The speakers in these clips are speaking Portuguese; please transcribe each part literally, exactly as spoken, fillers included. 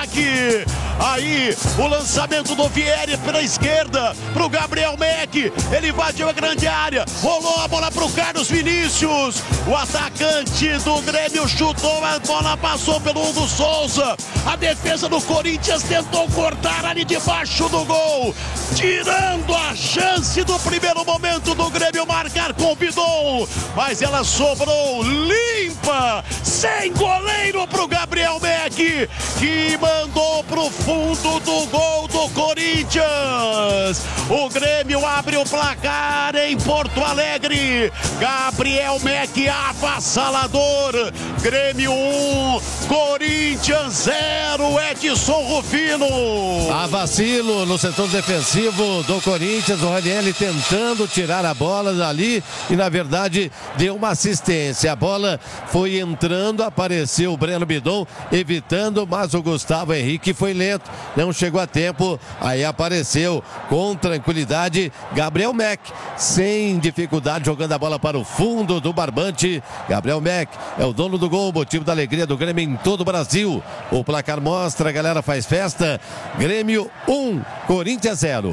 Mack. Aí o lançamento do Vieri pela esquerda para o Gabriel Mack. Ele invadiu a grande área, rolou a bola para o Carlos Vinícius. O atacante do Grêmio chutou, a bola passou pelo Hugo Souza. A defesa do Corinthians tentou cortar ali debaixo do gol, tirando a chance do primeiro momento do Grêmio marcar com o Bidon. Mas ela sobrou limpa, sem goleiro para o Gabriel Mack, que mandou para o fundo do gol do Corinthians. O Grêmio abre o placar em Porto Alegre. Gabriel Mack avassalador. Grêmio um, Corinthians zero. Edson Rufino. A vacilo no setor defensivo do Corinthians. O Ranieri tentando tirar a bola dali e na verdade deu uma assistência. A bola foi entrando, apareceu o Breno Bidon evitando, mas o Gustavo Henrique foi lento, não chegou a tempo. Aí apareceu com tranquilidade Gabriel Mack, sem dificuldade, jogando a bola para o fundo do barbante. Gabriel Mack é o dono do gol, motivo da alegria do Grêmio em todo o Brasil. O placar mostra, a galera faz festa. Grêmio um, Corinthians zero.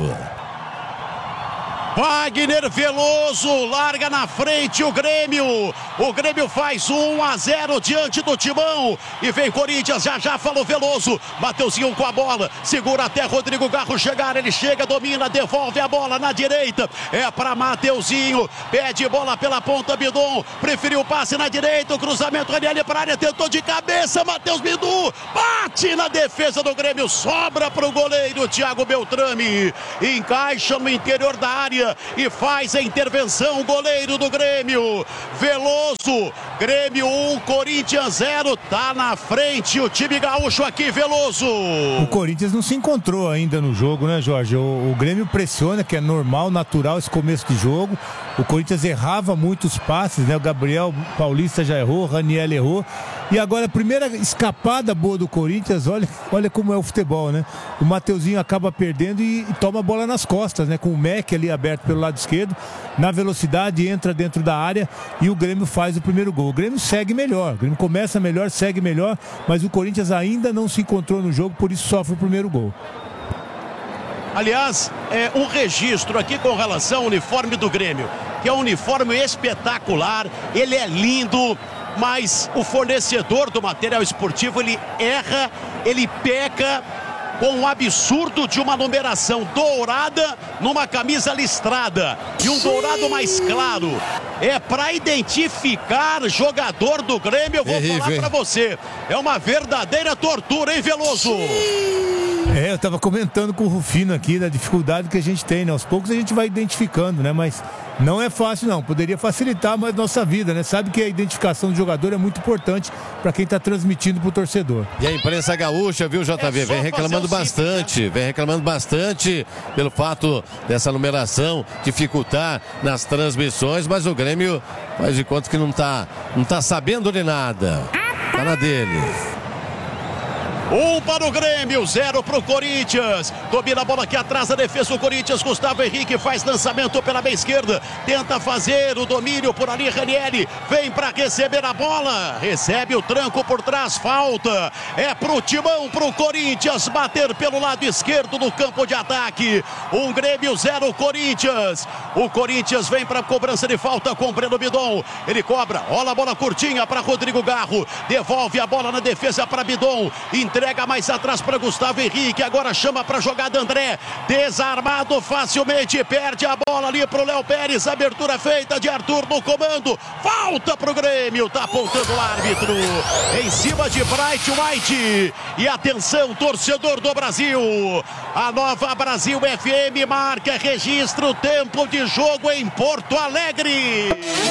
Wagner Veloso larga na frente o Grêmio. O Grêmio faz um a zero diante do Timão. E vem Corinthians, já já falou Veloso. Mateuzinho com a bola, segura até Rodrigo Garro chegar. Ele chega, domina, devolve a bola na direita. É para Mateuzinho. Pede bola pela ponta, Bidon. Preferiu o passe na direita. O cruzamento ali para a área, tentou de cabeça. Matheus Bidu bate na defesa do Grêmio. Sobra para o goleiro Thiago Beltrame. Encaixa no interior da área e faz a intervenção o goleiro do Grêmio. Veloso, Grêmio um, Corinthians zero, tá na frente o time gaúcho aqui, Veloso. O Corinthians não se encontrou ainda no jogo, né, Jorge? O, o Grêmio pressiona, que é normal, natural esse começo de jogo. O Corinthians errava muitos passes, né? O Gabriel Paulista já errou, o Ranieri errou. E agora a primeira escapada boa do Corinthians, olha, olha como é o futebol, né? O Mateuzinho acaba perdendo e, e toma a bola nas costas, né? Com o Mack ali aberto pelo lado esquerdo, na velocidade, entra dentro da área e o Grêmio faz o primeiro gol. O Grêmio segue melhor, o Grêmio começa melhor, segue melhor, mas o Corinthians ainda não se encontrou no jogo, por isso sofre o primeiro gol. Aliás, é um registro aqui com relação ao uniforme do Grêmio, que é um uniforme espetacular, ele é lindo, mas o fornecedor do material esportivo, ele erra, ele peca com um absurdo de uma numeração dourada numa camisa listrada e um dourado mais claro. É para identificar jogador do Grêmio, eu vou Terrível, falar para você. É uma verdadeira tortura, hein, Veloso? É, eu tava comentando com o Rufino aqui da dificuldade que a gente tem, né? Aos poucos a gente vai identificando, né? Mas não é fácil, não. Poderia facilitar mais nossa vida, né? Sabe que a identificação do jogador é muito importante para quem tá transmitindo pro torcedor. E a imprensa gaúcha, viu, J V? Vem reclamando bastante, vem reclamando bastante pelo fato dessa numeração dificultar nas transmissões, mas o Grêmio faz de conta que não tá, não tá sabendo de nada. Tá na dele. Um para o Grêmio, zero para o Corinthians. Domina a bola aqui atrás da defesa do Corinthians. Gustavo Henrique faz lançamento pela meia esquerda. Tenta fazer o domínio por ali. Ranieri vem para receber a bola. Recebe o tranco por trás. Falta. É para o Timão, para o Corinthians bater pelo lado esquerdo no campo de ataque. Um Grêmio, zero Corinthians. O Corinthians vem para a cobrança de falta com o Breno Bidon. Ele cobra. Olha a bola curtinha para Rodrigo Garro. Devolve a bola na defesa para Bidon. Entrega mais atrás para Gustavo Henrique. Agora chama para jogada André. Desarmado facilmente. Perde a bola ali para o Léo Pérez. Abertura feita de Arthur no comando. Falta para o Grêmio. Tá apontando o árbitro. Em cima de Bright White. E atenção, torcedor do Brasil. A Nova Brasil F M marca, registra o tempo de jogo em Porto Alegre.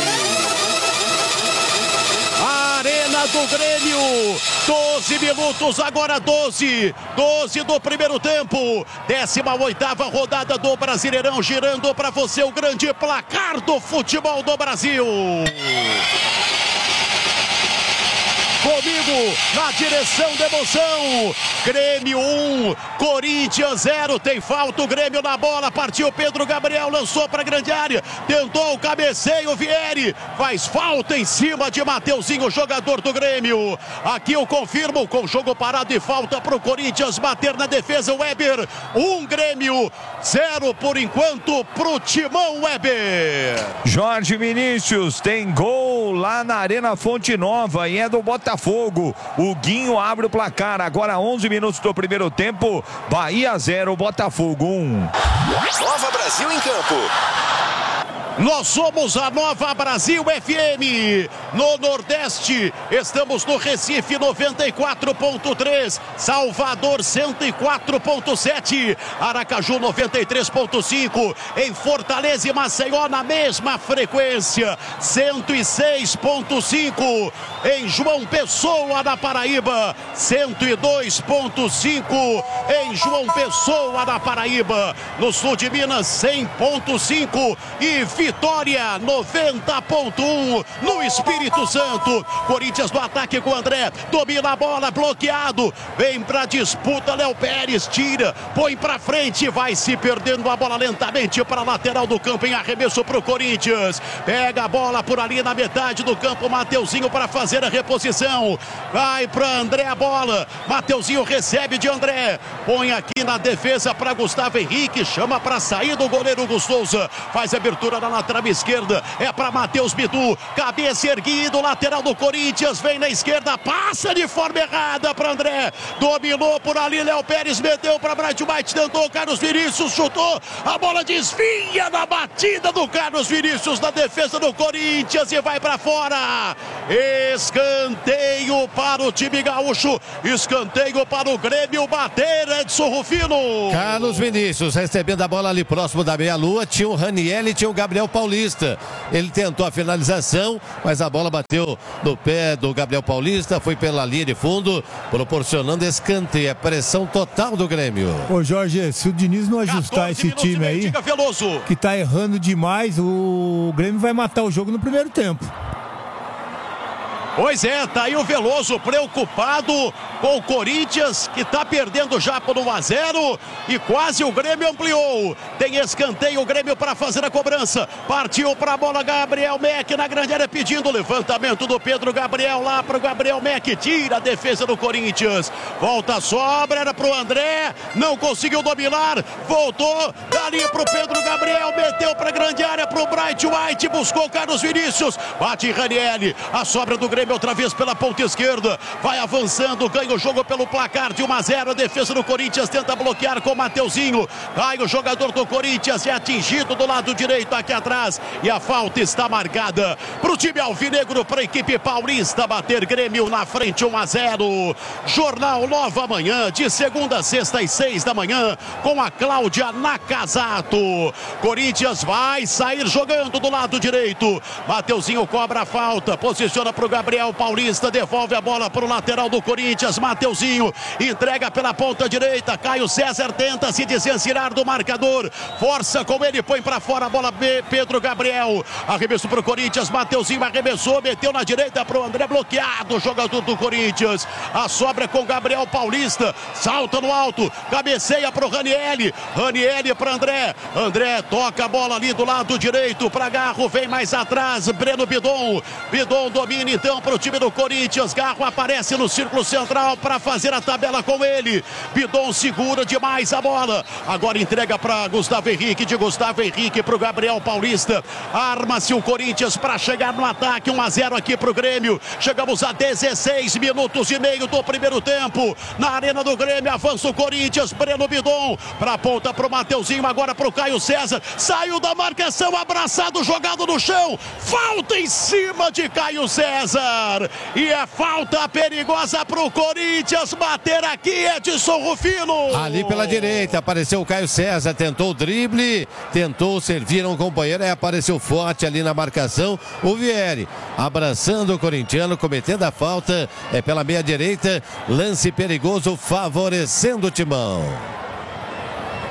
Arena do Grêmio, doze minutos, agora doze, doze do primeiro tempo, décima oitava rodada do Brasileirão, girando para você o grande placar do futebol do Brasil. comigo na direção da emoção. Grêmio um, Corinthians zero. Tem falta o Grêmio na bola. Partiu Pedro Gabriel, lançou para a grande área. Tentou o cabeceio, Vieri. Faz falta em cima de Mateuzinho, jogador do Grêmio. Aqui eu confirmo, com jogo parado e falta para o Corinthians bater na defesa. Weber, um Grêmio, zero por enquanto para o Timão. Weber. Jorge Vinícius tem gol lá na Arena Fonte Nova e é do Botafogo. O Guinho abre o placar. Agora onze minutos do primeiro tempo. Bahia zero, Botafogo um. Nova Brasil em campo. Nós somos a Nova Brasil F M. No Nordeste, estamos no Recife noventa e quatro ponto três, Salvador cento e quatro ponto sete, Aracaju noventa e três ponto cinco, em Fortaleza e Maceió na mesma frequência, cento e seis ponto cinco, em João Pessoa na Paraíba, cento e dois ponto cinco, em João Pessoa na Paraíba, no sul de Minas cem ponto cinco e Vitória noventa ponto um no Espírito Santo. Corinthians no ataque com o André, domina a bola, bloqueado, vem pra disputa, Léo Pérez tira, põe pra frente, vai se perdendo a bola lentamente para a lateral do campo em arremesso pro Corinthians, pega a bola por ali na metade do campo, Mateuzinho para fazer a reposição, vai pra André a bola, Mateuzinho recebe de André, põe aqui na defesa para Gustavo Henrique, chama para sair do goleiro Hugo Souza, faz abertura na lateral esquerda, é para Matheus Bidu, cabeça erguido, lateral do Corinthians, vem na esquerda, passa de forma errada para André, dominou por ali, Léo Pérez meteu para Bright White, tentou, Carlos Vinícius chutou, a bola desvia na batida do Carlos Vinícius na defesa do Corinthians e vai para fora, escanteio para o time gaúcho, escanteio para o Grêmio bater, Edson Rufino. Carlos Vinícius recebendo a bola ali próximo da meia-lua, tinha o Raniel e tinha o Gabriel Paulista, ele tentou a finalização, mas a bola bateu no pé do Gabriel Paulista, foi pela linha de fundo, proporcionando escanteio, a pressão total do Grêmio. Ô Jorge, se o Diniz não ajustar esse time aí, que tá errando demais, o Grêmio vai matar o jogo no primeiro tempo. Pois é, tá aí o Veloso preocupado com o Corinthians, que tá perdendo já por um a zero e quase o Grêmio ampliou. Tem escanteio o Grêmio para fazer a cobrança. Partiu para a bola Gabriel Meck na grande área pedindo o levantamento do Pedro Gabriel lá para o Gabriel Meck. Tira a defesa do Corinthians. Volta a sobra, era para o André. Não conseguiu dominar. Voltou dali para o Pedro Gabriel. Meteu para a grande área para o Bright White. Buscou Carlos Vinícius. Bate Ranieri. A sobra do Grêmio outra vez pela ponta esquerda, vai avançando, ganha o jogo pelo placar de um a zero, a defesa do Corinthians tenta bloquear com o Mateuzinho, cai o jogador do Corinthians, é atingido do lado direito aqui atrás, e a falta está marcada para o time alvinegro, para a equipe paulista bater Grêmio na frente um a zero, Jornal Nova Manhã, de segunda a sexta às seis da manhã, com a Cláudia Nakazato, Corinthians vai sair jogando do lado direito, Mateuzinho cobra a falta, posiciona para o Gabriel Paulista, devolve a bola para o lateral do Corinthians, Mateuzinho entrega pela ponta direita, Caio César tenta se desencilhar do marcador, força com ele, põe para fora a bola, Pedro Gabriel, arremesso para o Corinthians, Mateuzinho arremessou, meteu na direita para o André, bloqueado o jogador do Corinthians, a sobra com Gabriel Paulista, salta no alto, cabeceia para o Raniel, Raniel para André, André toca a bola ali do lado direito para Garro, vem mais atrás, Breno Bidon, Bidon domina então para o time do Corinthians, Garro aparece no círculo central para fazer a tabela com ele, Bidon segura demais a bola, agora entrega para Gustavo Henrique, de Gustavo Henrique para o Gabriel Paulista, arma-se o Corinthians para chegar no ataque, um a zero aqui para o Grêmio, chegamos a dezesseis minutos e meio do primeiro tempo, na arena do Grêmio, avança o Corinthians, Breno Bidon, para a ponta para o Mateuzinho, agora para o Caio César, saiu da marcação, abraçado, jogado no chão, falta em cima de Caio César, e é falta perigosa para o Corinthians bater aqui, Edson Rufino. Ali pela direita apareceu o Caio César, tentou o drible, tentou servir a um companheiro, aí apareceu forte ali na marcação o Vieri, abraçando o corintiano, cometendo a falta, é pela meia direita, lance perigoso favorecendo o Timão.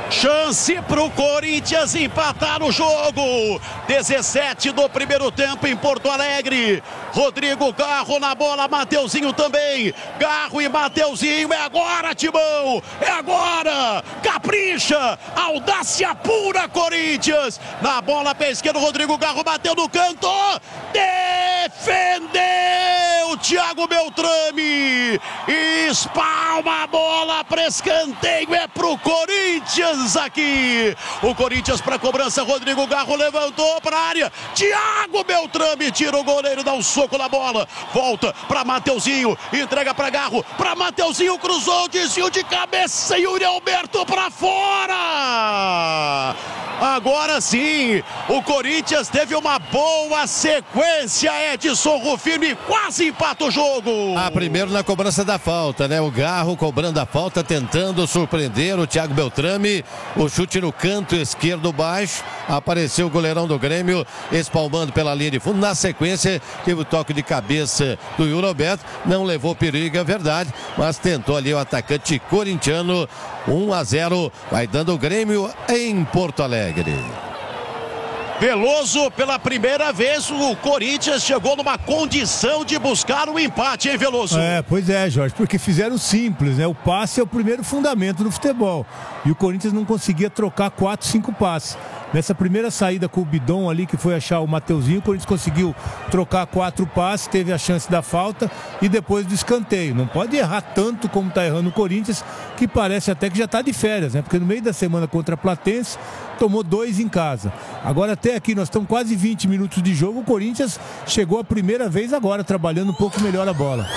Chance pro Corinthians empatar o jogo. dezessete do primeiro tempo em Porto Alegre. Rodrigo Garro na bola, Mateuzinho também. Garro e Mateuzinho, é agora, Timão! É agora! Capricha! Audácia pura, Corinthians! Na bola pé esquerdo, Rodrigo Garro bateu no canto. Defendeu Thiago Beltrame. Espalma a bola para escanteio, é pro Corinthians aqui. O Corinthians para cobrança, Rodrigo Garro levantou para a área. Thiago Beltrame tira o goleiro, dá um soco na bola. Volta para Mateuzinho, entrega para Garro, para Mateuzinho, cruzou, desvio de cabeça, Yuri Alberto para fora. Agora sim, o Corinthians teve uma boa sequência, Edson Rufino, quase empata o jogo. Ah, primeiro na cobrança da falta, né? O Garro cobrando a falta, tentando surpreender o Thiago Beltrame. O chute no canto esquerdo baixo. Apareceu o goleirão do Grêmio, espalmando pela linha de fundo. Na sequência, teve o toque de cabeça do Yuri Alberto. Não levou perigo, é verdade, mas tentou ali o atacante corintiano. um a zero, vai dando o Grêmio em Porto Alegre. Veloso, pela primeira vez o Corinthians chegou numa condição de buscar um empate, hein, Veloso? É, pois é, Jorge, porque fizeram simples, né? O passe é o primeiro fundamento do futebol. E o Corinthians não conseguia trocar quatro, cinco passes. Nessa primeira saída com o Bidon ali, que foi achar o Mateuzinho, o Corinthians conseguiu trocar quatro passes, teve a chance da falta e depois do escanteio. Não pode errar tanto como está errando o Corinthians, que parece até que já está de férias, né? Porque no meio da semana contra a Platense, tomou dois em casa. Agora até aqui, nós estamos quase vinte minutos de jogo, o Corinthians chegou a primeira vez agora, trabalhando um pouco melhor a bola.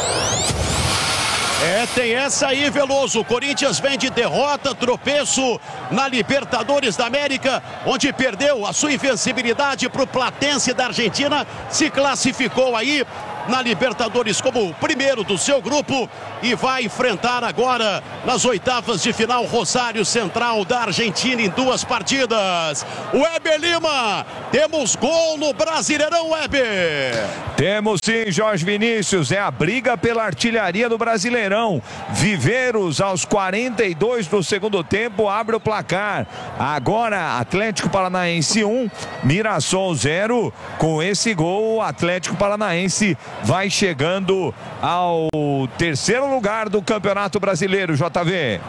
É, tem essa aí, Veloso. O Corinthians vem de derrota, tropeço na Libertadores da América, onde perdeu a sua invencibilidade para o Platense da Argentina, se classificou aí na Libertadores como o primeiro do seu grupo e vai enfrentar agora nas oitavas de final Rosário Central da Argentina em duas partidas. Weber Lima, temos gol no Brasileirão, Weber. Temos sim, Jorge Vinícius, é a briga pela artilharia do Brasileirão. Viveiros aos quarenta e dois do segundo tempo abre o placar. Agora Atlético Paranaense um, Mirassol zero. Com esse gol o Atlético Paranaense vai chegando ao terceiro lugar do Campeonato Brasileiro, J V.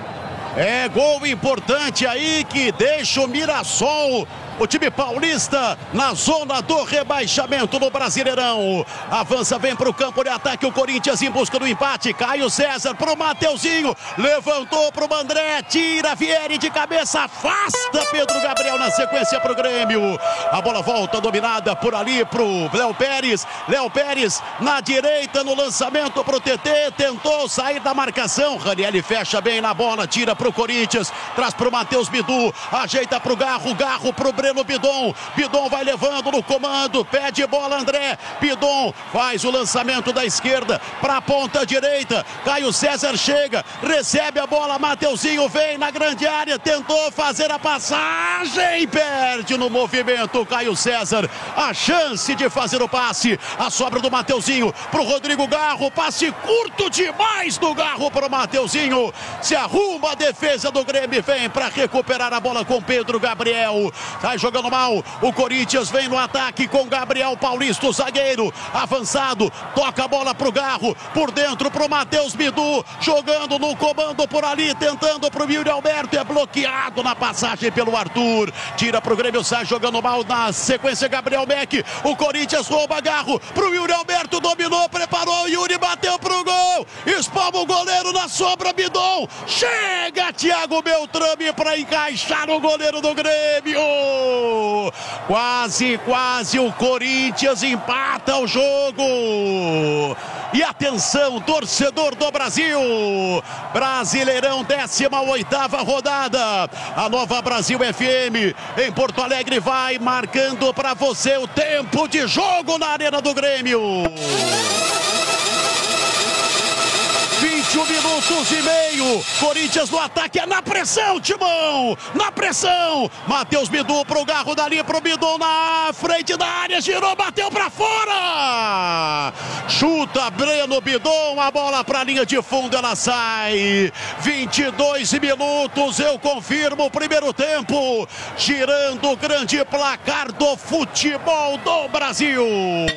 É gol importante aí que deixa o Mirassol, o time paulista, na zona do rebaixamento no Brasileirão. Avança, vem para o campo de ataque o Corinthians em busca do empate. Caio César para o Mateuzinho, levantou para o André, tira Vieri de cabeça, afasta Pedro Gabriel na sequência para o Grêmio. A bola volta dominada por ali para o Léo Pérez. Léo Pérez na direita no lançamento para o T T, tentou sair da marcação. Ranieri fecha bem na bola, tira para o Corinthians, traz para o Matheus Bidu, ajeita para o Garro, Garro para o Breno Bidon, Bidon vai levando no comando, pede bola André, Bidon faz o lançamento da esquerda para a ponta direita, Caio César chega, recebe a bola, Mateuzinho vem na grande área, tentou fazer a passagem, perde no movimento Caio César, a chance de fazer o passe, a sobra do Mateuzinho para o Rodrigo Garro, passe curto demais do Garro para o Mateuzinho, se arruma a defesa do Grêmio, vem para recuperar a bola com Pedro Gabriel, vai jogando mal, o Corinthians vem no ataque com Gabriel Paulista, o zagueiro avançado, toca a bola pro Garro, por dentro pro Matheus Bidu, jogando no comando por ali, tentando pro Yuri Alberto, é bloqueado na passagem pelo Arthur, tira pro Grêmio, sai jogando mal na sequência Gabriel Beck, o Corinthians rouba Garro pro Yuri Alberto, dominou, preparou, Yuri bateu pro gol, espalma o goleiro na sobra, Bidon, chega Thiago Beltrame para encaixar o goleiro do Grêmio. Quase, quase o Corinthians empata o jogo. E atenção, torcedor do Brasil, Brasileirão, décima oitava rodada. A Nova Brasil F M em Porto Alegre vai marcando para você o tempo de jogo na Arena do Grêmio. vinte quatro minutos e meio. Corinthians no ataque, é na pressão, Timão. Na pressão. Matheus Bidu pro Garro, dali pro Bidu na frente da área. Girou, bateu pra fora. Chuta Breno Bidon, a bola pra linha de fundo, ela sai. vinte e dois minutos, eu confirmo o primeiro tempo. Girando o grande placar do futebol do Brasil.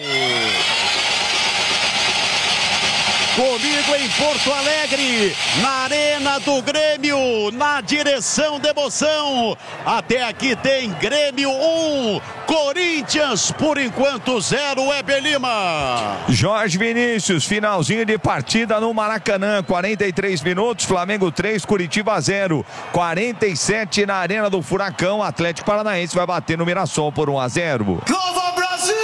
Comigo em Porto Alegre, na Arena do Grêmio, na direção da emoção. Até aqui tem Grêmio um, Corinthians por enquanto zero, Weber Lima. Jorge Vinícius, finalzinho de partida no Maracanã, quarenta e três minutos, Flamengo três, Curitiba zero. quarenta e sete na Arena do Furacão, Atlético Paranaense vai bater no Mirassol por um a zero. Nova Brasil!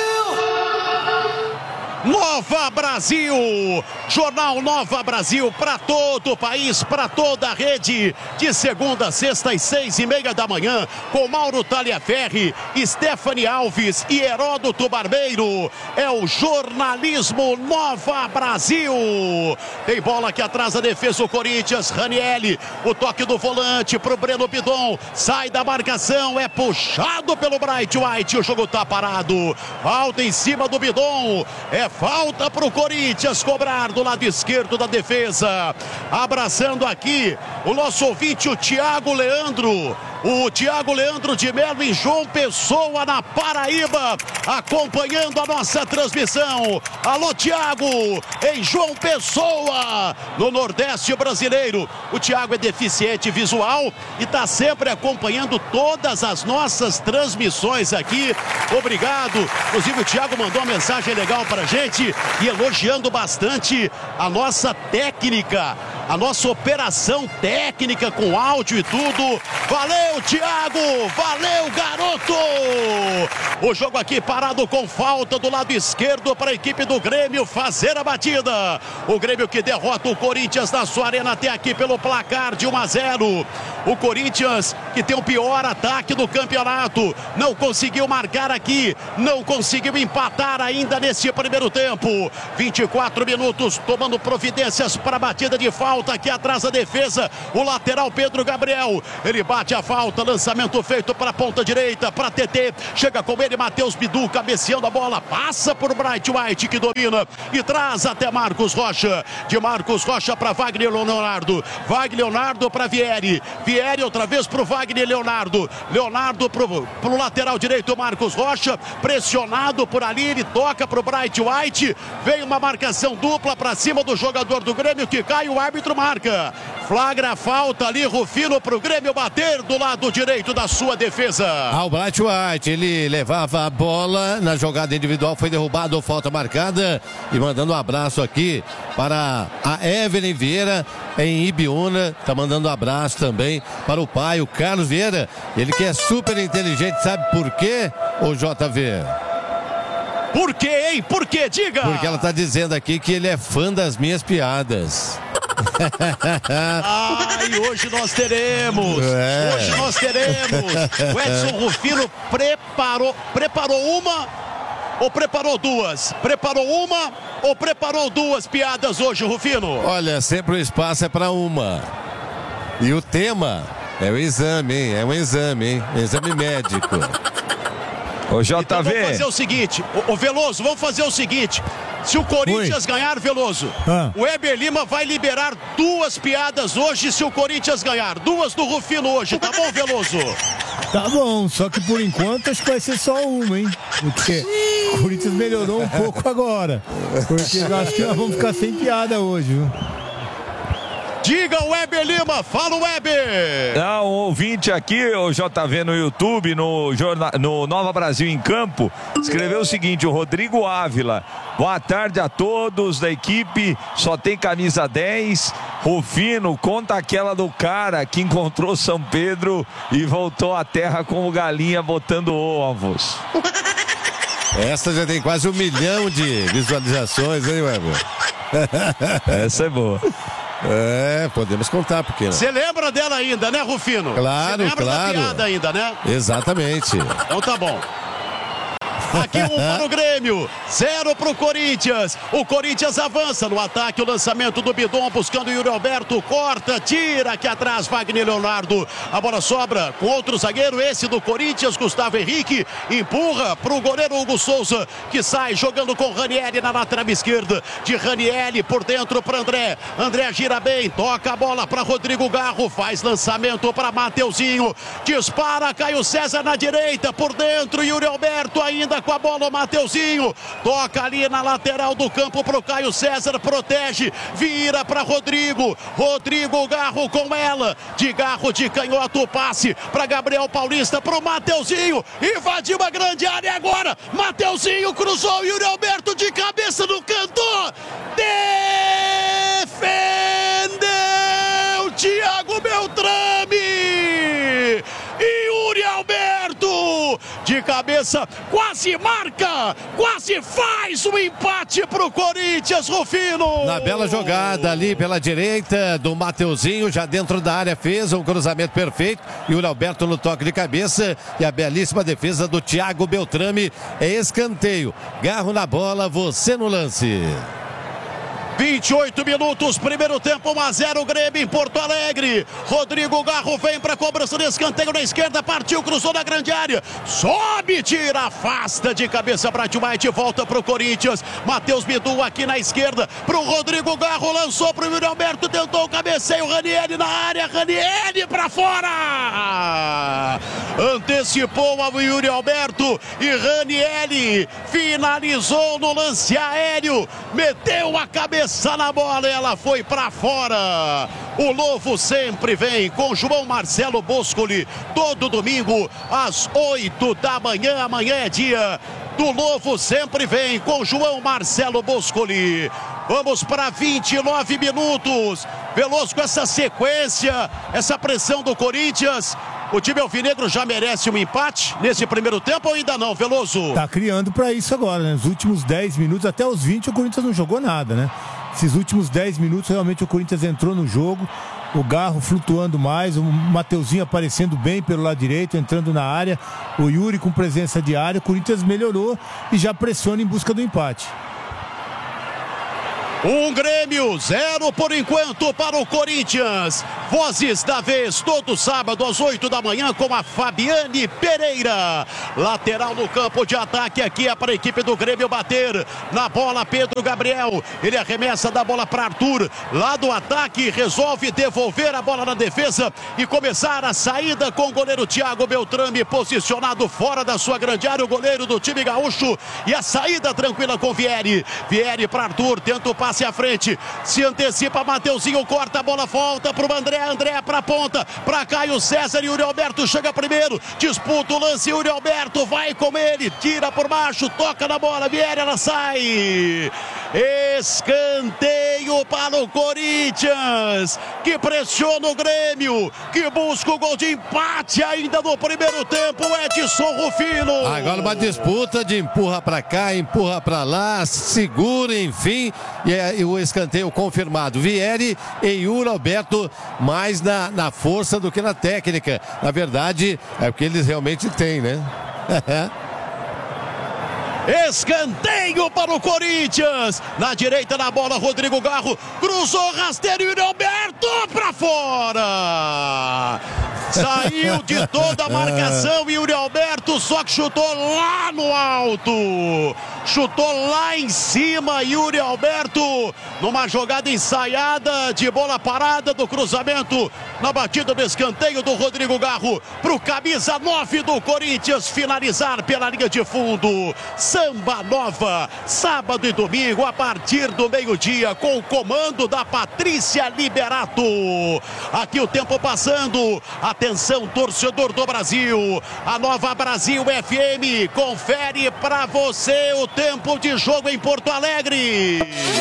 Nova Brasil, Jornal Nova Brasil para todo o país, para toda a rede, de segunda a sexta às seis e meia da manhã, com Mauro Taliaferri, Stephanie Alves e Heródoto Barbeiro. É o jornalismo Nova Brasil. Tem bola aqui atrás da defesa o Corinthians, Ranieri, o toque do volante pro Breno Bidon, sai da marcação, é puxado pelo Bright White, o jogo tá parado, falta em cima do Bidon, é falta para o Corinthians cobrar do lado esquerdo da defesa. Abraçando aqui o nosso ouvinte, o Thiago Leandro. O Thiago Leandro de Melo em João Pessoa, na Paraíba, acompanhando a nossa transmissão. Alô, Thiago, em João Pessoa, no Nordeste brasileiro. O Thiago é deficiente visual e está sempre acompanhando todas as nossas transmissões aqui. Obrigado. Inclusive, o Thiago mandou uma mensagem legal para a gente e elogiando bastante a nossa técnica, a nossa operação técnica com áudio e tudo. Valeu, Thiago! Valeu, garoto! O jogo aqui parado com falta do lado esquerdo para a equipe do Grêmio fazer a batida. O Grêmio que derrota o Corinthians na sua arena até aqui pelo placar de um a zero. O Corinthians que tem o pior ataque do campeonato. Não conseguiu marcar aqui, não conseguiu empatar ainda nesse primeiro tempo. vinte e quatro minutos tomando providências para a batida de falta aqui atrás da defesa. O lateral Pedro Gabriel, ele bate a falta, lançamento feito para a ponta direita, para T T, chega com ele Matheus Bidu, cabeceando a bola, passa por Bright White que domina e traz até Marcos Rocha, de Marcos Rocha para Wagner Leonardo, Wagner Leonardo para Vieri, Vieri outra vez para o Wagner Leonardo, Leonardo para o lateral direito Marcos Rocha, pressionado por ali, ele toca para o Bright White, vem uma marcação dupla para cima do jogador do Grêmio que cai, o árbitro marca, flagra a falta ali, Rufino para o Grêmio bater do lado direito da sua defesa. Ah, o Bright White, ele levava a bola na jogada individual, foi derrubado, falta marcada, e mandando um abraço aqui para a Evelyn Vieira em Ibiúna, tá mandando um abraço também para o pai, o Carlos Vieira, ele que é super inteligente, sabe por quê, ô J V? Por quê, hein? Por quê? Diga! Porque ela tá dizendo aqui que ele é fã das minhas piadas. Ai, hoje nós teremos, é. hoje nós teremos. O Edson Rufino preparou, preparou uma ou preparou duas? Preparou uma ou preparou duas piadas hoje, Rufino? Olha, sempre o espaço é para uma. E o tema é o exame, hein? É um exame, hein? Exame médico. Ô, J V. Então vamos fazer o seguinte, ô, ô Veloso, vamos fazer o seguinte. Se o Corinthians Oi. ganhar, Veloso, ah. o Weber Lima vai liberar duas piadas hoje se o Corinthians ganhar. Duas do Rufino hoje, tá bom, Veloso? Tá bom, só que por enquanto acho que vai ser só uma, hein? Porque o Corinthians melhorou um pouco agora. Porque eu acho que nós vamos ficar sem piada hoje, viu? Diga o Weber Lima, fala o Weber. Ah, um ouvinte aqui, o J V no YouTube, no, jornal, no Nova Brasil em Campo, escreveu o seguinte, o Rodrigo Ávila. Boa tarde a todos da equipe, só tem camisa dez. Rufino, conta aquela do cara que encontrou São Pedro e voltou à terra como galinha botando ovos. Essa já tem quase um milhão de visualizações, hein, Weber? Essa é boa. É, podemos contar, porque... Você lembra dela ainda, né, Rufino? Claro, Você lembra claro. da piada ainda, né? Exatamente. Então tá bom. Aqui um para o Grêmio, zero para o Corinthians. O Corinthians avança no ataque, o lançamento do Bidon buscando o Yuri Alberto, corta, tira aqui atrás Wagner Leonardo. A bola sobra com outro zagueiro, esse do Corinthians, Gustavo Henrique, empurra para o goleiro Hugo Souza, que sai jogando com Ranieri na lateral esquerda. De Ranieri por dentro para André. André gira bem, toca a bola para Rodrigo Garro, faz lançamento para Mateuzinho, dispara, Caio César na direita, por dentro Yuri Alberto ainda com a bola, o Mateuzinho toca ali na lateral do campo para o Caio César, protege, vira para Rodrigo, Rodrigo Garro com ela, de Garro de canhoto, passe para Gabriel Paulista, para o Mateuzinho, invadiu a grande área agora, Mateuzinho cruzou, Yuri Alberto de cabeça no canto, defendeu Thiago Beltrame, Yuri Alberto de cabeça, quase marca, quase faz o empate pro Corinthians, Rufino. Na bela jogada ali pela direita do Mateuzinho, já dentro da área, fez um cruzamento perfeito, Yuri Alberto no toque de cabeça e a belíssima defesa do Thiago Beltrame. É escanteio, Garro na bola, você no lance. vinte e oito minutos, primeiro tempo, um a zero Grêmio em Porto Alegre. Rodrigo Garro vem para a cobrança de escanteio na esquerda, partiu, cruzou na grande área, sobe, tira, afasta de cabeça Bright White, volta para o Corinthians. Matheus Bidu aqui na esquerda para o Rodrigo Garro, lançou para o Yuri Alberto, tentou o cabeceio, Ranieri na área, Ranieri para fora, antecipou ao Yuri Alberto e Ranieri finalizou no lance aéreo, meteu a cabeça na bola, ela foi para fora. O Lobo sempre vem com João Marcelo Boscoli, todo domingo às oito da manhã. Amanhã é dia do Lobo, sempre vem com João Marcelo Boscoli. Vamos para vinte e nove minutos. Veloso com essa sequência, essa pressão do Corinthians. O time alvinegro já merece um empate nesse primeiro tempo ou ainda não, Veloso? Tá criando para isso agora, né? Nos últimos dez minutos, até os vinte, o Corinthians não jogou nada, né? Esses últimos dez minutos, realmente o Corinthians entrou no jogo. O Garro flutuando mais, o Mateuzinho aparecendo bem pelo lado direito, entrando na área. O Yuri com presença de área. O Corinthians melhorou e já pressiona em busca do empate. Um Grêmio, zero por enquanto para o Corinthians. Vozes da vez, todo sábado às oito da manhã com a Fabiane Pereira. Lateral no campo de ataque, aqui é para a equipe do Grêmio bater. Na bola, Pedro Gabriel. Ele arremessa da bola para Arthur. Lá do ataque, resolve devolver a bola na defesa e começar a saída com o goleiro Thiago Beltrame, posicionado fora da sua grande área, o goleiro do time gaúcho. E a saída tranquila com Vieri. Vieri para Arthur, tenta o passe à frente, se antecipa, Mateuzinho corta a bola, volta para o André, André para a ponta, para Caio César, Yuri Alberto chega primeiro, disputa o lance, Yuri Alberto vai com ele, tira por baixo, toca na bola, Vieira, ela sai, escanteio para o Corinthians, que pressiona o Grêmio, que busca o gol de empate ainda no primeiro tempo, Edson Rufino. Agora uma disputa de empurra para cá, empurra para lá, segura, enfim, e é e o escanteio confirmado. Vieri e Yuri Alberto mais na, na força do que na técnica. Na verdade, é o que eles realmente têm, né? Escanteio para o Corinthians. Na direita na bola, Rodrigo Garro cruzou, rasteiro, Yuri Alberto para fora. Saiu de toda a marcação, Yuri Alberto, só que chutou lá no alto. Chutou lá em cima, Yuri Alberto, numa jogada ensaiada de bola parada do cruzamento, na batida do escanteio do Rodrigo Garro, para o camisa nove do Corinthians finalizar pela linha de fundo. Samba Nova, sábado e domingo, a partir do meio-dia, com o comando da Patrícia Liberato. Aqui o tempo passando, atenção torcedor do Brasil, a Nova Brasil F M confere para você o tempo de jogo em Porto Alegre.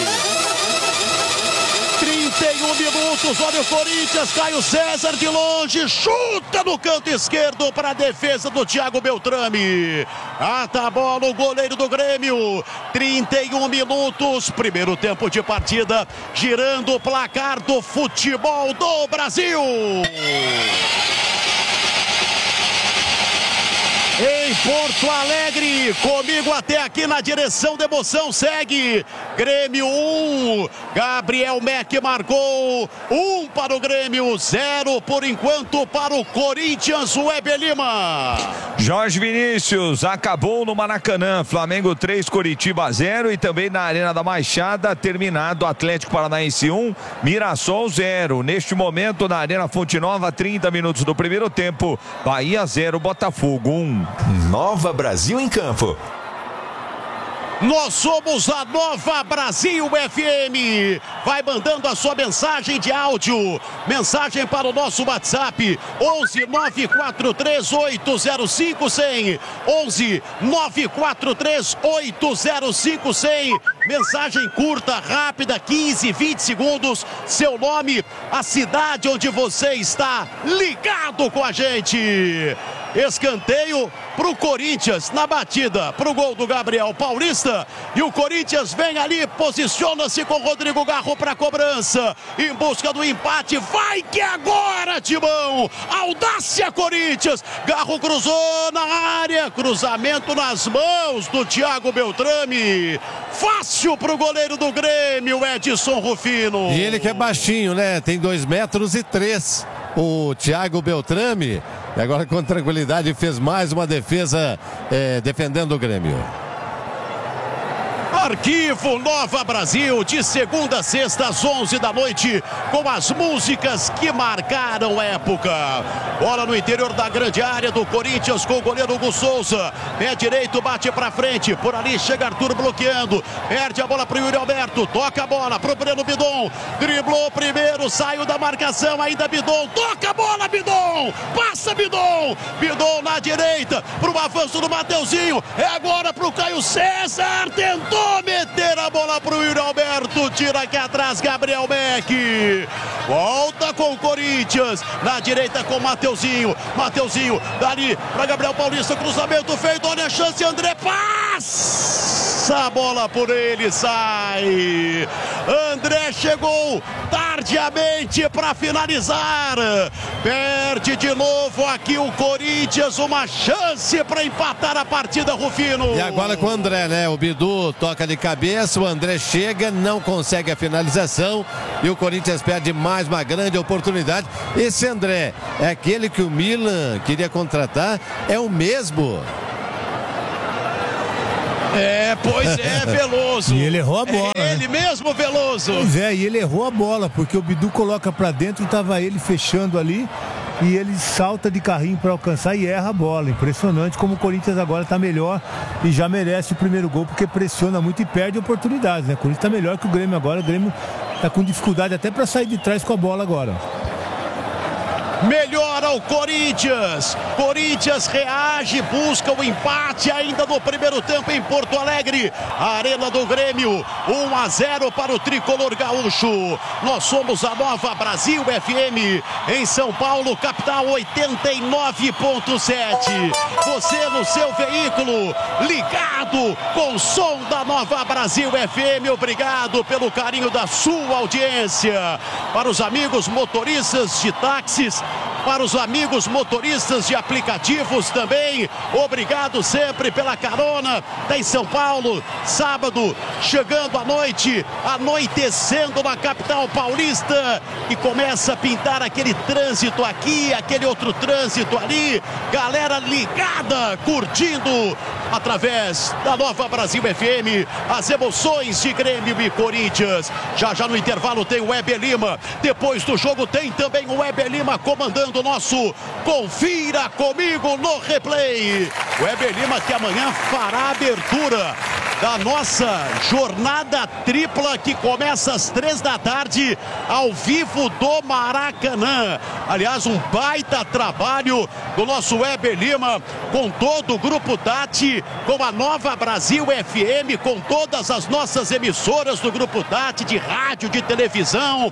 trinta e um minutos, olha o Corinthians, Caio César de longe, chuta no canto esquerdo para a defesa do Thiago Beltrame. Ata a bola o goleiro do Grêmio. trinta e um minutos, primeiro tempo de partida, girando o placar do futebol do Brasil. Em em Porto Alegre. Comigo até aqui na direção da emoção segue Grêmio um, Gabriel Mack marcou um para o Grêmio, zero por enquanto para o Corinthians, o Weber Lima. Jorge Vinícius, acabou no Maracanã, Flamengo três, Coritiba zero, e também na Arena da Baixada, terminado Atlético Paranaense um, Mirassol zero. Neste momento na Arena Fonte Nova, trinta minutos do primeiro tempo, Bahia zero, Botafogo um. Nova Brasil em campo. Nós somos a Nova Brasil F M. Vai mandando a sua mensagem de áudio. Mensagem para o nosso WhatsApp. onze nove quatro três oito zero cinco cem. onze nove quatro três oito zero cinco cem. Mensagem curta, rápida, quinze, vinte segundos. Seu nome, a cidade onde você está ligado com a gente. Escanteio para o Corinthians na batida para o gol do Gabriel Paulista, e o Corinthians vem ali, posiciona-se com Rodrigo Garro para a cobrança, em busca do empate. Vai que agora, Timão! Audácia Corinthians! Garro cruzou na área, cruzamento nas mãos do Thiago Beltrame. Fácil para o goleiro do Grêmio, Edson Rufino. E ele que é baixinho, né? Tem dois metros e três. O Thiago Beltrame, e agora com tranquilidade fez mais uma defesa é, defendendo o Grêmio. Arquivo Nova Brasil, de segunda a sexta às onze da noite, com as músicas que marcaram época. Bola no interior da grande área do Corinthians com o goleiro Hugo Souza. Pé direito, bate pra frente. Por ali chega Arthur bloqueando. Perde a bola pro Yuri Alberto. Toca a bola pro Breno Bidon. Driblou primeiro, saiu da marcação. Ainda Bidon. Toca a bola, Bidon. Passa Bidon. Bidon na direita pro avanço do Mateuzinho. É agora pro Caio César. Tentou meter a bola pro Yuri Alberto, tira aqui atrás Gabriel Mack, volta com o Corinthians, na direita com o Mateuzinho, Mateuzinho, dali para Gabriel Paulista, cruzamento feito, olha a chance, André passa a bola por ele, sai, André chegou tardiamente para finalizar, perde de novo aqui o Corinthians, uma chance para empatar a partida, Rufino. E agora com o André, né, o Bidu toca de cabeça, o André chega, não consegue a finalização e o Corinthians perde mais uma grande oportunidade. Esse André é aquele que o Milan queria contratar, é o mesmo. É, pois é, Veloso. E ele errou a bola. É ele né? mesmo, Veloso. Pois é, e ele errou a bola, porque o Bidu coloca pra dentro, tava ele fechando ali, e ele salta de carrinho para alcançar e erra a bola. Impressionante como o Corinthians agora tá melhor e já merece o primeiro gol, porque pressiona muito e perde oportunidades, né? O Corinthians tá melhor que o Grêmio agora, o Grêmio tá com dificuldade até para sair de trás com a bola agora. Melhora o Corinthians. Corinthians reage, busca o empate ainda no primeiro tempo em Porto Alegre. Arena do Grêmio, um a zero para o tricolor gaúcho. Nós somos a Nova Brasil F M em São Paulo, capital oitenta e nove ponto sete. Você no seu veículo, ligado com o som da Nova Brasil F M. Obrigado pelo carinho da sua audiência. Para os amigos motoristas de táxis, para os amigos motoristas de aplicativos também, obrigado sempre pela carona. Tá em São Paulo, sábado, chegando à noite, anoitecendo na capital paulista, e começa a pintar aquele trânsito aqui, aquele outro trânsito ali, galera ligada, curtindo através da Nova Brasil F M as emoções de Grêmio e Corinthians. Já já no intervalo tem o Weber Lima, depois do jogo tem também o Weber Lima comandando o nosso Confira Comigo no Replay. O Weber Lima que amanhã fará a abertura da nossa jornada tripla, que começa às três da tarde ao vivo do Maracanã. Aliás, um baita trabalho do nosso Weber Lima com todo o Grupo Tati, com a Nova Brasil F M, com todas as nossas emissoras do Grupo Tati, de rádio, de televisão.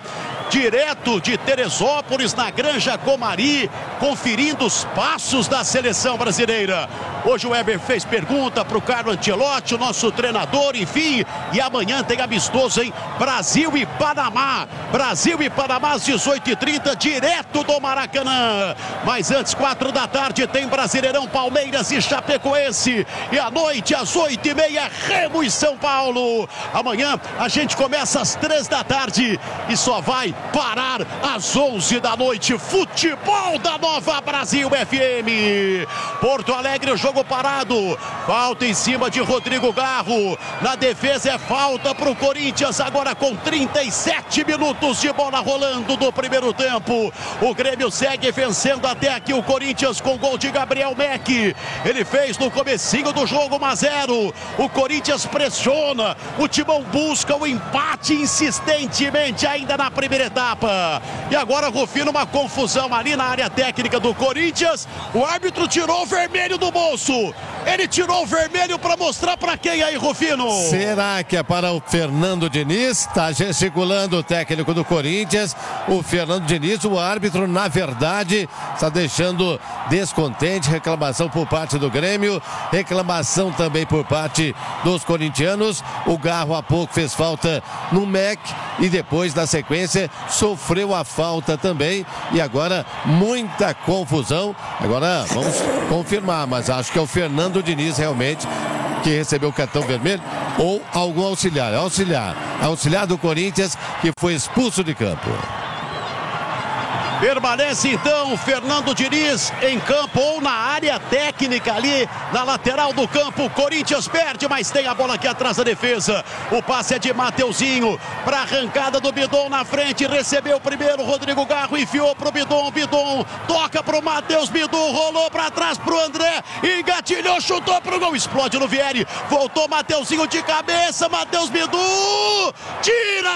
direto de Teresópolis, na Granja Comari, conferindo os passos da seleção brasileira. Hoje o Weber fez pergunta para o Carlo Ancelotti, o nosso treinador, enfim. E amanhã tem amistoso, hein? Brasil e Panamá. Brasil e Panamá às dezoito e trinta, direto do Maracanã. Mas antes, quatro da tarde, tem Brasileirão, Palmeiras e Chapecoense. E à noite, às oito e meia, Remo e São Paulo. Amanhã a gente começa às três da tarde e só vai parar às onze da noite. Futebol da Nova Brasil F M. Porto Alegre, o jogo parado. Falta em cima de Rodrigo Garro. Na defesa é falta para o Corinthians, agora com trinta e sete minutos de bola rolando do primeiro tempo. O Grêmio segue vencendo até aqui o Corinthians com gol de Gabriel Meck. Ele fez no comecinho do jogo um a zero. O Corinthians pressiona, o Timão busca o empate insistentemente ainda na primeira etapa. E agora, Rufino, uma confusão ali na área técnica do Corinthians. O árbitro tirou o vermelho do bolso. Ele tirou o vermelho para mostrar para quem aí, Rufino? Será que é para o Fernando Diniz? Está gesticulando o técnico do Corinthians. O Fernando Diniz, o árbitro, na verdade, está deixando descontente. Reclamação por parte do Grêmio, reclamação também por parte dos corintianos. O Garro há pouco fez falta no Meck e depois, na sequência, sofreu a falta também. E agora, muita confusão. Agora, vamos confirmar, mas acho que é o Fernando Diniz realmente que recebeu o cartão vermelho ou algum auxiliar. Auxiliar. Auxiliar do Corinthians que foi expulso de campo. Permanece então Fernando Diniz em campo ou na área técnica ali na lateral do campo. Corinthians perde, mas tem a bola aqui atrás da defesa. O passe é de Mateuzinho para a arrancada do Bidon na frente. Recebeu primeiro Rodrigo Garro, enfiou pro Bidon. Bidon toca pro Matheus. Bidon rolou para trás pro André. Engatilhou, chutou pro gol. Explode no Vieri. Voltou Mateuzinho de cabeça. Matheus Bidon. Tira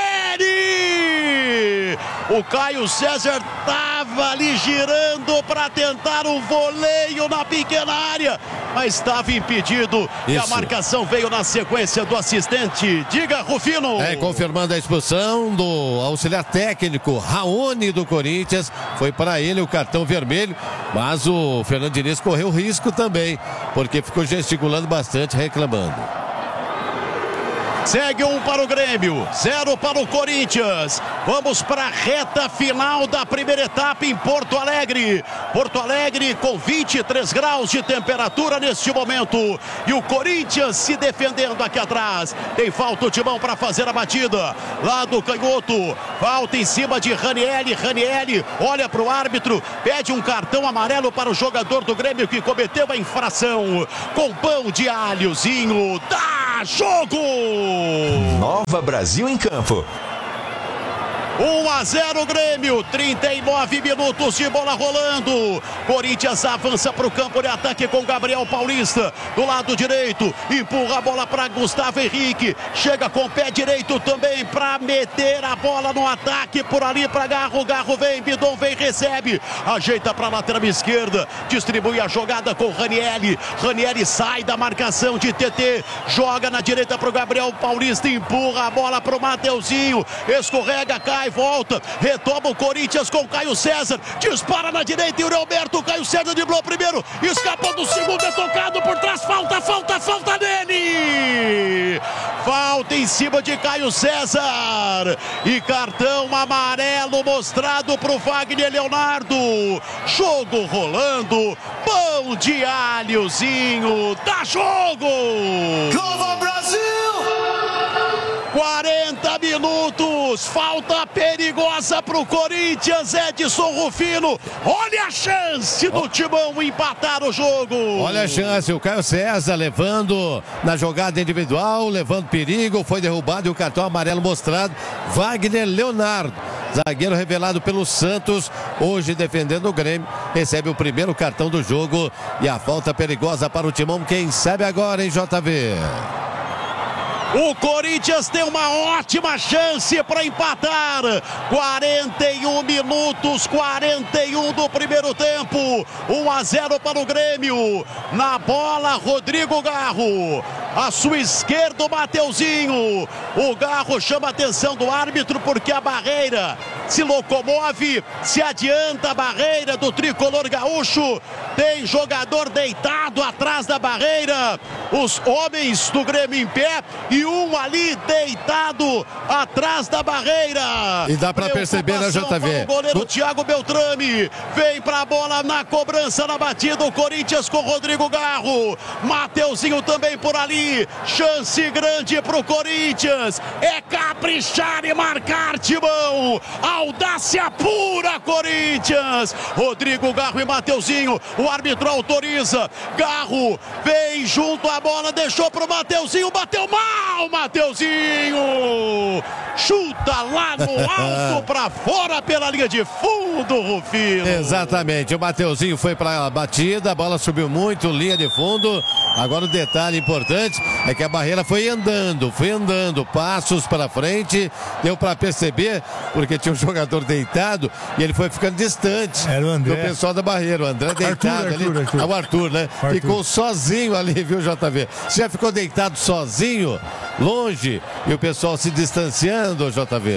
Vieri. O Caio César estava ali girando para tentar um voleio na pequena área, mas estava impedido. Isso. E a marcação veio na sequência do assistente. Diga, Rufino. É, confirmando a expulsão do auxiliar técnico Raoni do Corinthians. Foi para ele o cartão vermelho, mas o Fernando Diniz correu risco também, porque ficou gesticulando bastante, reclamando. Segue um para o Grêmio, zero para o Corinthians. Vamos para a reta final da primeira etapa em Porto Alegre. Porto Alegre com vinte e três graus de temperatura neste momento. E o Corinthians se defendendo aqui atrás. Tem falta o Timão para fazer a batida. Lá do canhoto, falta em cima de Ranieri. Ranieri olha para o árbitro, pede um cartão amarelo para o jogador do Grêmio que cometeu a infração. Com pão de alhozinho, dá jogo! Nova Brasil em campo. um a zero Grêmio, trinta e nove minutos de bola rolando. Corinthians avança para o campo de ataque com Gabriel Paulista do lado direito, empurra a bola para Gustavo Henrique, chega com o pé direito também para meter a bola no ataque por ali para Garro. Garro vem, Bidon vem, recebe, ajeita para a lateral esquerda, distribui a jogada com Ranieri. Ranieri sai da marcação de T T, joga na direita para o Gabriel Paulista, empurra a bola para o Mateuzinho, escorrega, cai, volta, retoma o Corinthians com Caio César, dispara na direita e o Roberto. Caio César driblou primeiro, escapou do segundo, é tocado por trás, falta, falta, falta nele, falta em cima de Caio César e cartão amarelo mostrado para o Wagner Leonardo. Jogo rolando, pão de alhozinho, dá jogo! Nova Brasil! quarenta minutos, falta perigosa para o Corinthians. Edson Rufino, olha a chance do Timão empatar o jogo. Olha a chance, o Caio César levando na jogada individual, levando perigo, foi derrubado e o cartão amarelo mostrado. Wagner Leonardo, zagueiro revelado pelo Santos, hoje defendendo o Grêmio, recebe o primeiro cartão do jogo e a falta perigosa para o Timão. Quem sabe agora, hein, J V? O Corinthians tem uma ótima chance para empatar. quarenta e um minutos, quarenta e um do primeiro tempo. Grêmio. um a zero para o Grêmio. Na bola, Rodrigo Garro. À sua esquerda, o Mateuzinho. O Garro chama a atenção do árbitro porque a barreira se locomove, se adianta a barreira do tricolor gaúcho. Tem jogador deitado atrás da barreira. Os homens do Grêmio em pé e um ali deitado atrás da barreira. E dá pra perceber, né, J V? O goleiro no... Thiago Beltrame vem pra bola na cobrança, na batida. O Corinthians com Rodrigo Garro. Mateuzinho também por ali. Chance grande pro Corinthians. É caprichar e marcar, Timão. Audácia pura, Corinthians. Rodrigo Garro e Mateuzinho. O árbitro autoriza. Garro vem junto à bola, deixou pro Mateuzinho, bateu mal, Mateuzinho. Chuta lá no alto pra fora pela linha de fundo, Rufino. Exatamente, o Mateuzinho foi pra batida, a bola subiu muito, linha de fundo. Agora o detalhe importante é que a barreira foi andando, foi andando, passos para frente, deu para perceber, porque tinha um jogador deitado e ele foi ficando distante. Era o André. Do pessoal da barreira, o André deitado Arthur, ali. Arthur, Arthur. Ah, o Arthur, né? Arthur. Ficou sozinho ali, viu, J V? Você já ficou deitado sozinho, longe, e o pessoal se distanciando, J V?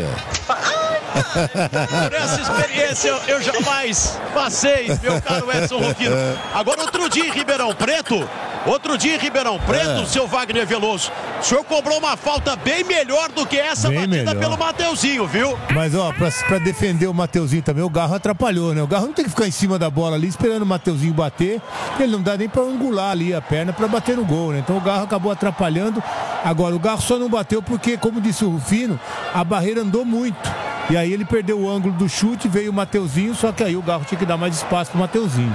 Por essa experiência eu, eu jamais passei, meu caro Edson Rufino. Agora, outro dia em Ribeirão Preto, outro dia em Ribeirão Preto, É. seu Wagner Veloso, o senhor cobrou uma falta bem melhor do que essa Bem batida melhor. pelo Mateuzinho, viu? Mas, ó, pra, pra defender o Mateuzinho também, o Garro atrapalhou, né? O Garro não tem que ficar em cima da bola ali, esperando o Mateuzinho bater. Ele não dá nem pra angular ali a perna pra bater no gol, né? Então o Garro acabou atrapalhando. Agora, o Garro só não bateu porque, como disse o Rufino, a barreira andou muito. E aí ele perdeu o ângulo do chute, veio o Mateuzinho, só que aí o Garro tinha que dar mais espaço pro Mateuzinho.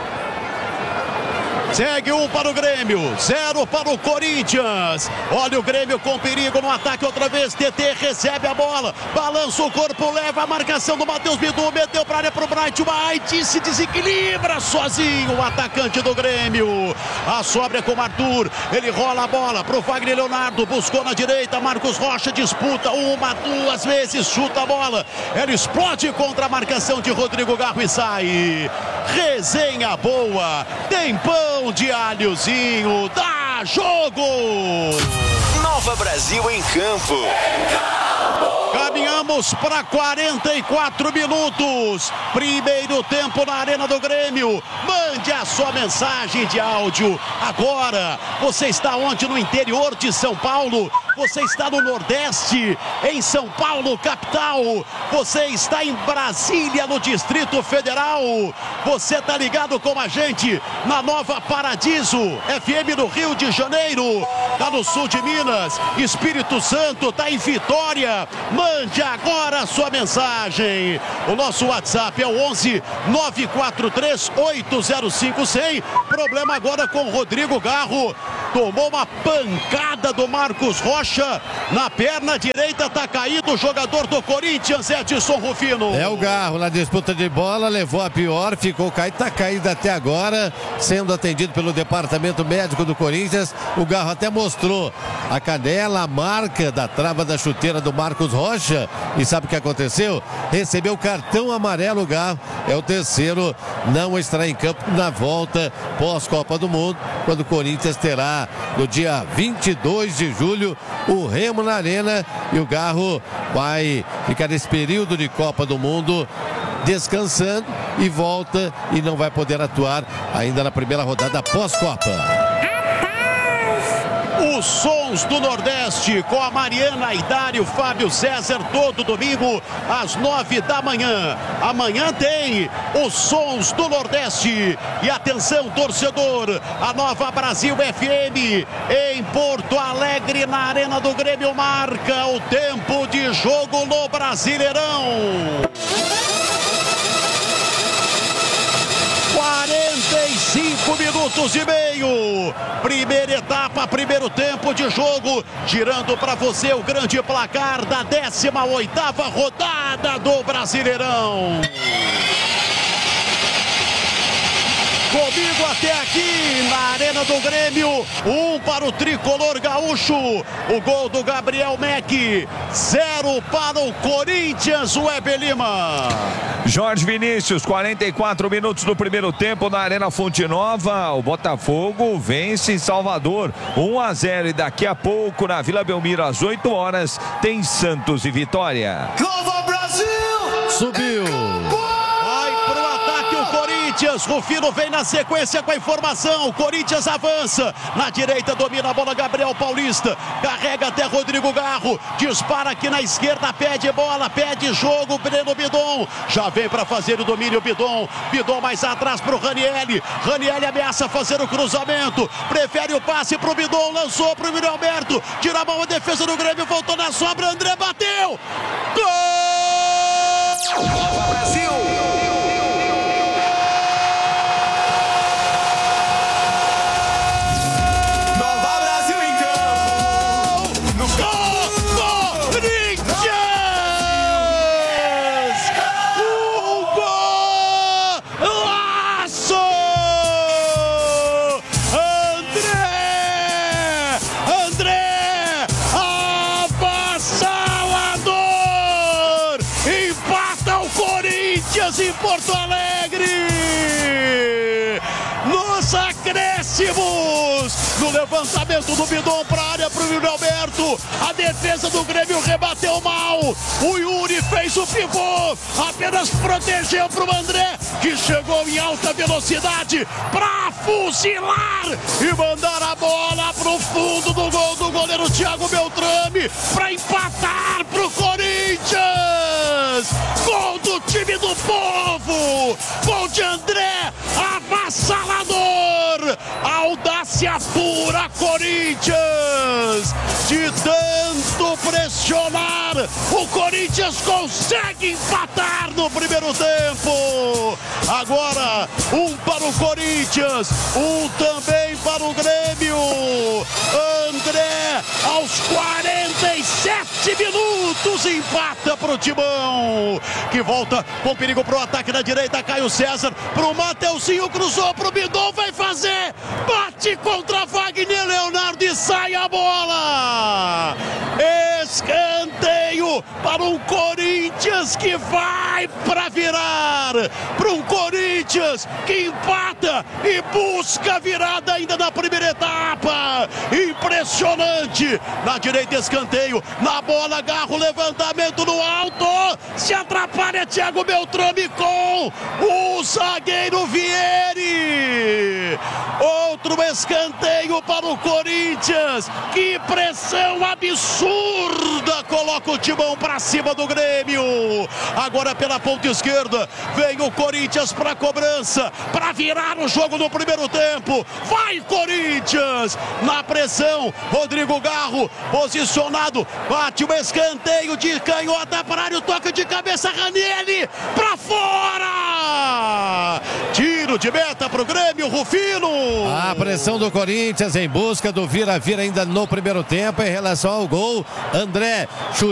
Segue um para o Grêmio, zero para o Corinthians. Olha o Grêmio com perigo no ataque outra vez. T T recebe a bola, balança o corpo, leva a marcação do Matheus Bidu, meteu para a área para o Bright White, se desequilibra sozinho o atacante do Grêmio. A sobra é com o Arthur, ele rola a bola para o Wagner Leonardo, buscou na direita, Marcos Rocha disputa uma, duas vezes, chuta a bola. Ele explode contra a marcação de Rodrigo Garro e sai. Resenha boa, tem pão de alhozinho, dá jogo! Nova Brasil em campo. Caminhamos para quarenta e quatro minutos. Primeiro tempo na Arena do Grêmio. Mande a sua mensagem de áudio. Agora, você está onde? No interior de São Paulo? Você está no Nordeste, em São Paulo, capital? Você está em Brasília, no Distrito Federal? Você está ligado com a gente na Nova Paradiso, F M do Rio de Janeiro? Está no sul de Minas, Espírito Santo, está em Vitória. Mande agora a sua mensagem. O nosso WhatsApp é o onze nove quatro três oito zero cinco cem. Problema agora com o Rodrigo Garro. Tomou uma pancada do Marcos Rocha na perna direita, tá caído o jogador do Corinthians, Edson Rufino. É o Garro na disputa de bola, levou a pior, ficou caído, tá caído até agora, sendo atendido pelo departamento médico do Corinthians. O Garro até mostrou a canela, a marca da trava da chuteira do Marcos Rocha. E sabe o que aconteceu? Recebeu cartão amarelo. O Garro é o terceiro, não estará em campo na volta pós-Copa do Mundo, quando o Corinthians terá no dia vinte e dois de julho o Remo na Arena, e o Garro vai ficar nesse período de Copa do Mundo descansando e volta, e não vai poder atuar ainda na primeira rodada pós-Copa. Os sons do Nordeste com a Mariana Aidário, Fábio César, todo domingo às nove da manhã. Amanhã tem os sons do Nordeste. E atenção, torcedor, a Nova Brasil F M em Porto Alegre, na Arena do Grêmio, marca o tempo de jogo no Brasileirão. quarenta e cinco minutos e meio. Primeira etapa, primeiro tempo de jogo. Girando para você o grande placar da décima oitava rodada do Brasileirão. Comigo até aqui na Arena do Grêmio, um para o tricolor gaúcho, o gol do Gabriel Mack, zero para o Corinthians, o Weber Lima. Jorge Vinícius, quarenta e quatro minutos do primeiro tempo na Arena Fonte Nova, o Botafogo vence em Salvador, um a zero, e daqui a pouco na Vila Belmiro às oito horas tem Santos e Vitória. Subiu. Corinthians, Rufino vem na sequência com a informação, o Corinthians avança, na direita domina a bola Gabriel Paulista, carrega até Rodrigo Garro, dispara aqui na esquerda, pede bola, pede jogo, Breno Bidon, já vem para fazer o domínio Bidon, Bidon mais atrás para o Ranieri, Ranieri ameaça fazer o cruzamento, prefere o passe para o Bidon, lançou para o Yuri Alberto, tira a mão a defesa do Grêmio, voltou na sobra, André bateu, gol! Brasil! Em Porto Alegre, nos acréscimos, no levantamento do Bidon para a área para o Yuri Alberto, a defesa do Grêmio rebateu mal, o Yuri fez o pivô, apenas protegeu para o André, que chegou em alta velocidade para fuzilar e mandar a bola para o fundo do gol do goleiro Thiago Beltrame, para empatar para o Corinthians. Gol do time do povo, gol de André, avassalador, audácia pura Corinthians, de tanto pressionar, o Corinthians consegue empatar no primeiro tempo, agora um para o Corinthians, um também para o Grêmio, André aos quarenta e sete minutos empata para o Timão, que volta com perigo para o ataque na direita, Caio César, para o Mateuzinho, cruzou para o Bidon, vai fazer, bate contra Wagner Leonardo e sai a bola, escanteio para um Corinthians que vai para virar, para um Corinthians que empata e busca a virada ainda na primeira etapa, impressionante, na direita escanteio, na bola Garro, levantamento no alto, se atrapalha Thiago Beltrame com o zagueiro Vieri, outro escanteio para o Corinthians, que pressão absurda, coloca o Timão para cima do Grêmio, agora pela ponta esquerda, vem o Corinthians para a cobrança, para virar o jogo no primeiro tempo, vai Corinthians, na pressão, Rodrigo Garro, posicionado, bate o escanteio de canhota para a área, toca de cabeça, Ranieri, para fora, tiro de meta para o Grêmio, Rufino. A pressão do Corinthians em busca do vira-vira ainda no primeiro tempo em relação ao gol, André